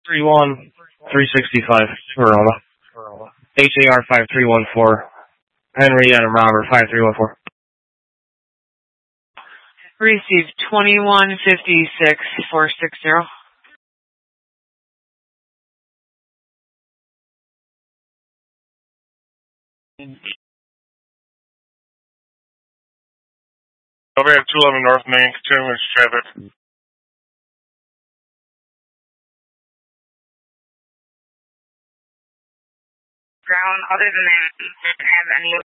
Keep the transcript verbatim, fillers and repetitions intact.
three one three sixty-five, Verona. H A R five three one four. Henry Adam Robert five three one four. Received twenty-one fifty-six four six zero. Over at two eleven North Main, continuous traffic. Ground, other than that, have any